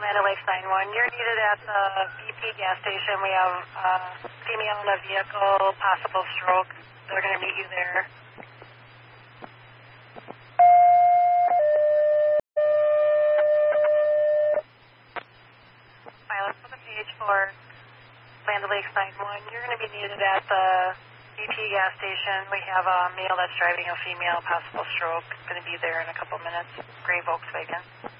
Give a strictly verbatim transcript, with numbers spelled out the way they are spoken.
Land O'Lakes nine one. You're needed at the B P gas station. We have a female in a vehicle, possible stroke. They're going to meet you there. Pilot for the page for Land O'Lakes nine one. You're going to be needed at the B P gas station. We have a male that's driving a female, possible stroke. Going to be there in a couple minutes. Gray Volkswagen.